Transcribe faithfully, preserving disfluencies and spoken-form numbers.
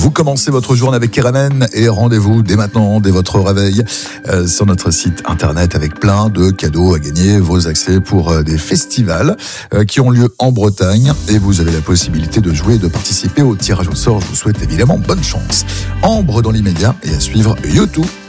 Vous commencez votre journée avec Keramen et rendez-vous dès maintenant, dès votre réveil, euh, sur notre site internet avec plein de cadeaux à gagner. Vos accès pour euh, des festivals euh, qui ont lieu en Bretagne et vous avez la possibilité de jouer et de participer au tirage au sort. Je vous souhaite évidemment bonne chance. Ambre dans l'immédiat et à suivre YouTube.